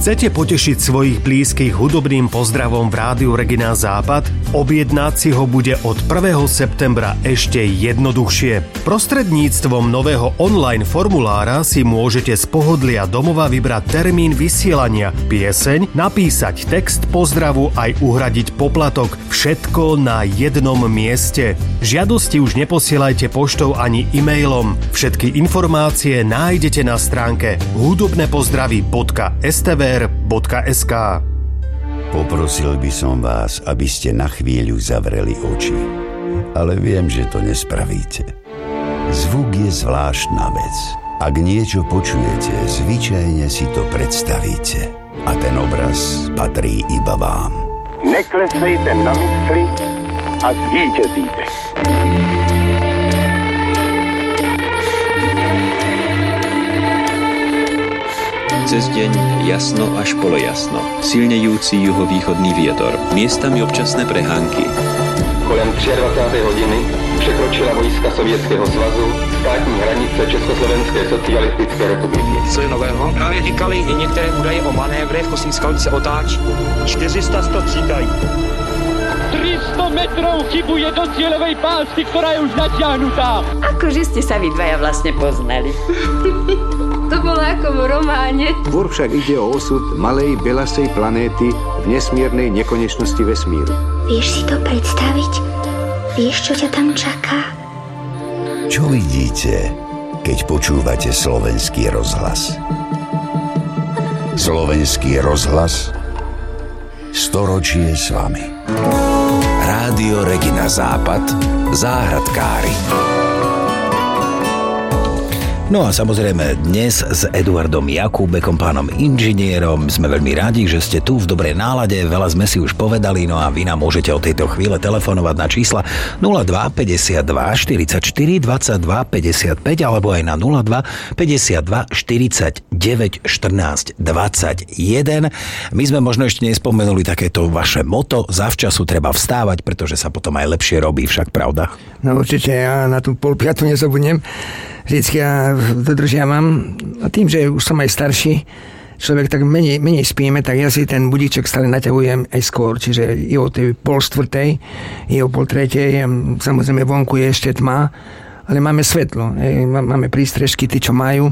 Chcete potešiť svojich blízkych hudobným pozdravom v Rádiu Regina Západ? Objednať si ho bude od 1. septembra ešte jednoduchšie. Prostredníctvom nového online formulára si môžete z pohodlia domova vybrať termín vysielania, pieseň, napísať text pozdravu aj uhradiť poplatok. Všetko na jednom mieste. Žiadosti už neposielajte poštou ani e-mailom. Všetky informácie nájdete na stránke hudobnepozdravy.stvr.sk. Poprosil by som vás, aby ste na chvíľu zavreli oči. Ale viem, že to nespravíte. Zvuk je zvláštna vec. Ak niečo počujete, zvyčajne si to predstavíte. A ten obraz patrí iba vám. Neklesejte na mysli a zvítězíte. Cez deň jasno až polojasno. Silnejúci juhovýchodný vietor. Miestami občasné prehánky. Kolem 23. hodiny překročila vojska Sovětského svazu státní hranice Československé socialistické republiky. Co je nového? Právě říkali i některé údaje o manévrech, Kosínská se otáčí. 400 střídají. 300 metrov chybuje do cieľovej pásky, ktorá je už natiahnutá. Akože ste sa vy dvaja vlastne poznali. To bolo ako v románe. Tvor však ide o osud malej belasej planéty v nesmiernej nekonečnosti vesmíru. Vieš si to predstaviť? Vieš, čo ťa tam čaká? Čo vidíte, keď počúvate Slovenský rozhlas? Slovenský rozhlas? Storočie s vami. Rádio Regina Západ, záhradkári. No a samozrejme dnes s Eduardom Jakúbekom, pánom inžinierom. Sme veľmi radi, že ste tu v dobrej nálade. Veľa sme si už povedali, no a vy nám môžete od tejto chvíle telefonovať na čísla 02 52 44 22 55 alebo aj na 02 52 49 14 21. My sme možno ešte nespomenuli takéto vaše moto: zavčasu treba vstávať, pretože sa potom aj lepšie robí, však pravda? No určite, ja na tú 4:30 nezabudnem. Vždycky ja dodržiavam. A tým, že už som aj starší človek, tak menej spíme, tak ja si ten budíček stále naťahujem aj skôr. Čiže je o tej 2:30, je o 2:30, samozrejme vonku je ešte tma, ale máme svetlo. Máme prístrežky, tí, čo majú.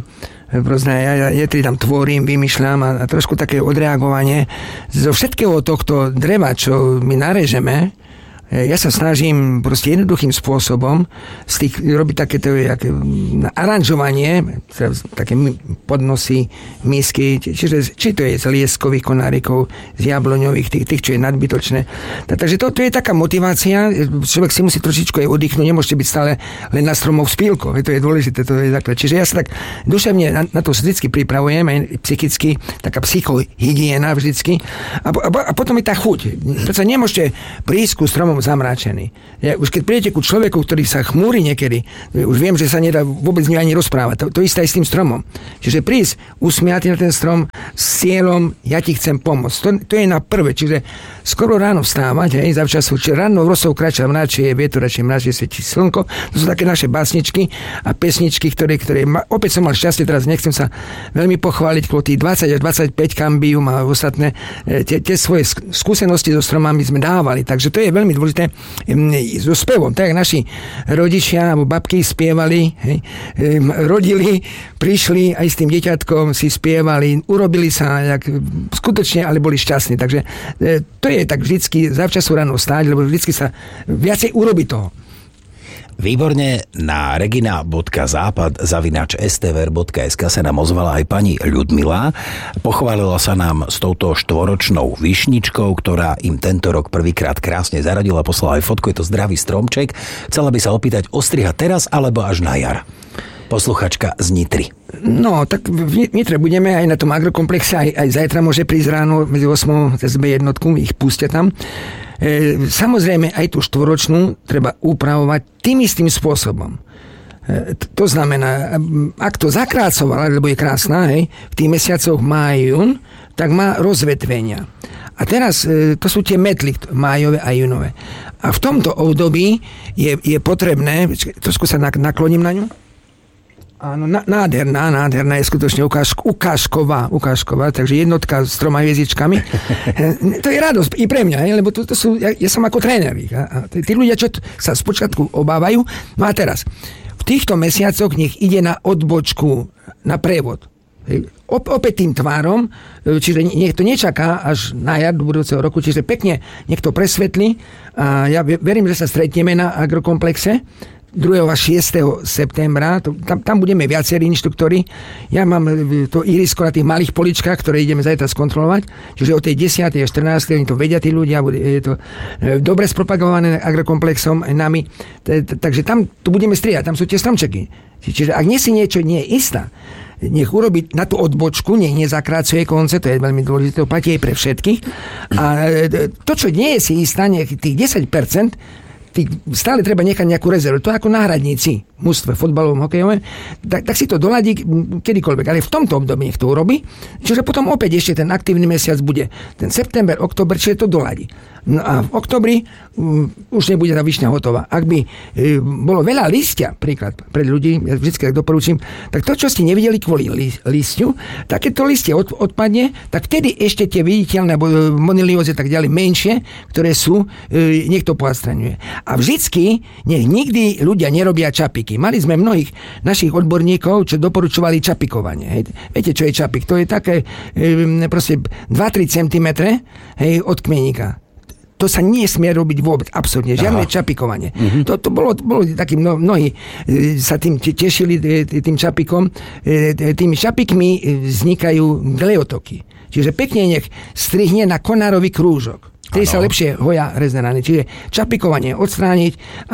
Ja tam tvorím, vymýšľam a trošku také odreagovanie zo všetkého tohto dreva, čo my narežeme. Ja sa snažím proste jednoduchým spôsobom robiť takéto aranžovanie, také podnosy, misky, čiže či to je z lieskových konárikov, z jabloňových, tých, čo je nadbytočné. Takže to je taká motivácia, človek si musí trošičku aj oddychnúť, nemôžete byť stále len na stromoch spílkou, to je dôležité, to je základ. Čiže ja sa tak duševne na to vždycky pripravujem, aj psychicky, taká psychohygiena vždycky, a potom je tá chuť. Pretože nemôžete prísť ku stromom zamračený. Už keď prídete ku človeku, ktorý sa chmúri niekedy, už viem, že sa nedá vôbec ani rozprávať. To isté aj s tým stromom. Čiže prísť, usmiatý na ten strom s cieľom, ja ti chcem pomôcť. To je na prvé. Čiže skoro ráno vstávať, zavčasu, či ráno rosou kráča mračie, vietor, či mračie, svietí slnko. To sú také naše básničky a pesničky, ktoré opäť som mal šťastie, teraz nechcem sa veľmi pochváliť, kvôli tých 20 až 25 kambium a ostatné tie svoje skúsenosti so stromami sme dávali. Takže to je veľmi dôležité so spevom, tak naši rodičia alebo babky spievali, rodili, prišli aj s tým deťatkom, si spievali, urobili sa skutočne, ale boli šťastní. Takže to je tak vždycky zavčasu ráno stáť, lebo vždycky sa viacej urobí toho. Výborne, na regina.západ@stvr.sk sa nám ozvala aj pani Ľudmila. Pochválila sa nám s touto 4-ročnou vyšničkou, ktorá im tento rok prvýkrát krásne zaradila, poslala aj fotku, je to zdravý stromček. Chcela by sa opýtať, ostriha teraz alebo až na jar? Posluchačka z Nitry. No, tak v Nitre budeme aj na tom agrokomplexe, aj zajtra môže prísť ráno medzi 8 cez B1, ich pustia tam. Samozrejme, aj tú 4-ročnú treba upravovať tým istým spôsobom. To znamená, ak to zakrácovala, lebo je krásna, v tých mesiacoch máj, jún, tak má rozvetvenia. A teraz to sú tie metly májové a júnové. A v tomto období je potrebné, trošku sa nakloním na ňu, Áno, nádherná je skutočne ukážková, takže jednotka s 3 hviezdičkami. To je radosť i pre mňa, lebo to sú, ja som ako tréner. A tí ľudia, čo sa spočiatku obávajú, no a teraz, v týchto mesiacoch nech ide na odbočku, na prevod. Opäť tým tvárom, čiže nech to nečaká až na jar do budúceho roku, čiže pekne nech to presvetlí a ja verím, že sa stretneme na agrokomplexe 2. a 6. septembra, tam budeme viacerí inštruktori. Ja mám to irisko na tých malých poličkách, ktoré ideme zajtra skontrolovať, čiže od tej 10. a 14. oni to vedia tí ľudia, je to dobre spropagované agrokomplexom nami, takže tam to budeme striať, tam sú tie stromčeky. Čiže ak nie si niečo nie je istá, nech urobiť na tú odbočku, nech nezakrácuje konce, to je veľmi dôležité, to platí aj pre všetkých. A to, čo nie je si istá, nech tých 10%, stále treba nechať nejakú rezervu. To ako náhradníci v mužstve, fotbalovom, hokejovom, tak si to doladí kedykoľvek. Ale v tomto období nech to urobí, čiže potom opäť ešte ten aktívny mesiac bude ten september, október, čiže to doladí. No a v októbri už nebude tá višňa hotová. Ak by bolo veľa listia, príklad pre ľudí, ja vždy doporučím, tak to, čo ste nevideli kvôli listiu, tak keď to listie odpadne, tak vtedy ešte tie viditeľné moniliózy tak ďalej menšie, ktoré sú, nech to poodstraňuje. A vždycky, nech nikdy ľudia nerobia čapiky. Mali sme mnohých našich odborníkov, čo doporučovali čapikovanie. Hej. Viete, čo je čapik? To je také proste 2-3 cm od kmeníka. To sa nesmie robiť vôbec, absolútne, žiadne čapikovanie. To bolo taký, mnohí sa tým tešili, tým čapikom. Tými čapikmi vznikajú gleotoky. Čiže pekne nech strihne na konárový krúžok. Ktorý sa lepšie hoja rezné rany. Čiže čapikovanie odstrániť a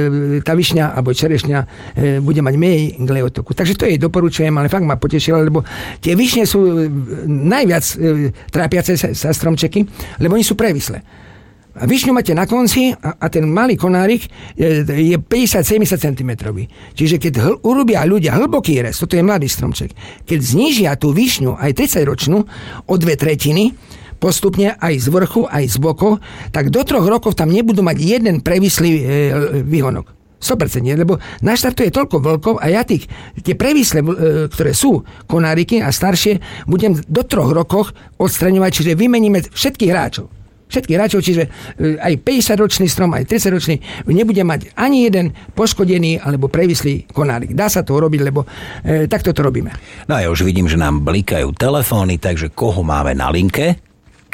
tá višňa alebo čerešňa bude mať menej gleotoku. Takže to jej doporučujem, ale fakt ma potešilo, lebo tie višne sú najviac trápiace sa stromčeky, lebo oni sú previslé. A višňu máte na konci a ten malý konárik je 50-70 cm. Čiže keď urobia ľudia hlboký rez, toto je mladý stromček, keď znížia tú višňu aj 30-ročnú o 2/3, postupne aj z vrchu, aj z bokov, tak do 3 rokov tam nebudú mať jeden previslý výhonok. 100%, lebo naštartuje toľko vlkov a ja tie previsle, ktoré sú konáriky a staršie, budem do 3 rokoch odstraňovať, čiže vymeníme všetkých hráčov, čiže aj 50-ročný strom, aj 30-ročný nebude mať ani jeden poškodený alebo previslý konárik. Dá sa to urobiť, lebo takto to robíme. No a ja už vidím, že nám blikajú telefóny, takže koho máme na linke?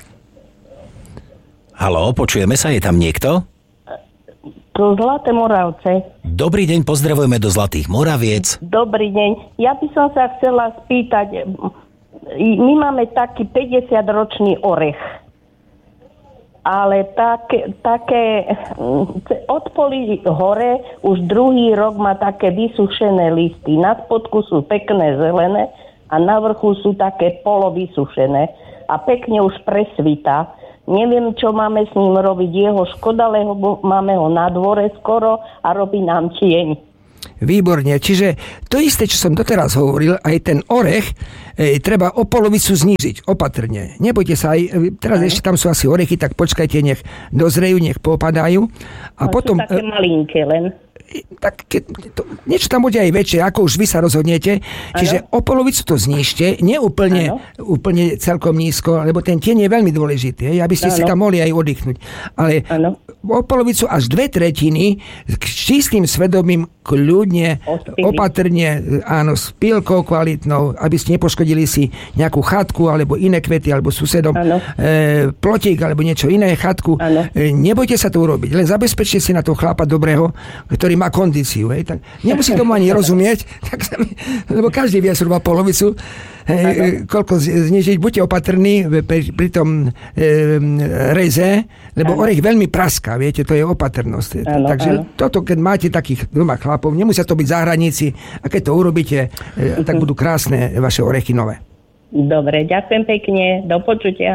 Haló, počujeme sa? Je tam niekto? Do Zlaté Moravce. Dobrý deň, pozdravujeme do Zlatých Moraviec. Dobrý deň. Ja by som sa chcela spýtať, my máme taký 50-ročný orech. Ale také od polí hore už druhý rok má také vysušené listy. Na spodku sú pekné zelené a na vrchu sú také polovysušené a pekne už presvita. Neviem, čo máme s ním robiť. Jeho škoda, lebo máme ho na dvore skoro a robí nám tieň. Výborne, čiže to isté, čo som doteraz hovoril, aj ten orech treba o polovicu znížiť, opatrne. Nebojte sa, aj teraz ešte tam sú asi orechy, tak počkajte, nech dozrejú, nech popadajú. A potom, sú také malinké len. Tak niečo tam bude aj väčšie, ako už vy sa rozhodnete. Čiže o polovicu to znižte, neúplne úplne celkom nízko, lebo ten tieň je veľmi dôležitý, aby ste si tam mohli aj oddychnúť. Ale o polovicu až 2/3 s čistým svedomím, kľudne, opatrne, áno, s pílkou kvalitnou, aby ste nepoškodili si nejakú chatku, alebo iné kvety, alebo susedom plotík, alebo niečo iné, chatku. Nebojte sa to urobiť, len zabezpečte si na to chlapa dobrého, ktorý má kondíciu. Tak nemusí tomu ani rozumieť, lebo každý vie zhruba polovicu, koľko znižiť. Buďte opatrní pri tom reze, lebo orech veľmi praská, viete, to je opatrnosť. Takže toto, keď máte takých doma chlapov, nemusia to byť záhradníci, a keď to urobíte, tak budú krásne vaše orechy nové. Dobre, ďakujem pekne, do počutia.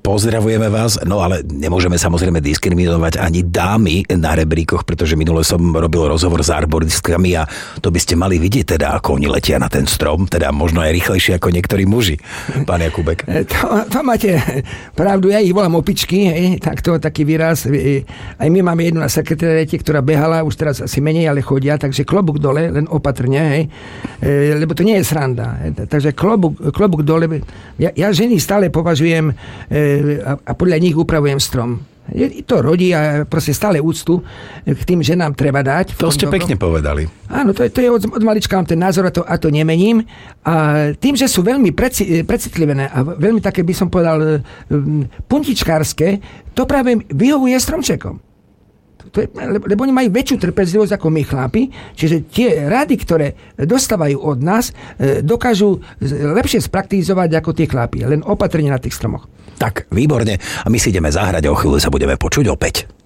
pozdravujeme vás, no ale nemôžeme samozrejme diskriminovať ani dámy na rebríkoch, pretože minule som robil rozhovor s arboristkami a to by ste mali vidieť teda, ako oni letia na ten strom, teda možno aj rýchlejšie ako niektorí muži. Pán Jakubek. To máte pravdu, ja ich volám opičky, tak to taký výraz. Aj my máme jednu na sekretariate, ktorá behala, už teraz asi menej, ale chodia, takže klobúk dole, len opatrne, lebo to nie je sranda. Takže klobúk dole. Ja ženy stále považujem a podľa nich upravujem strom. To rodí a proste stále úctu k tým ženám treba dať. To ste pekne povedali. Áno, to je od malička mám ten názor a to nemením. A tým, že sú veľmi precitlivené a veľmi také, by som povedal, puntičkárske, to práve vyhovuje stromčekom. Lebo oni majú väčšiu trpezlivosť ako my chlapi, čiže tie rady, ktoré dostávajú od nás, dokážu lepšie spraktizovať ako tie chlapi, len opatrne na tých stromoch. Tak, výborne. A my si ideme zahrať a o chvíľu sa budeme počuť opäť.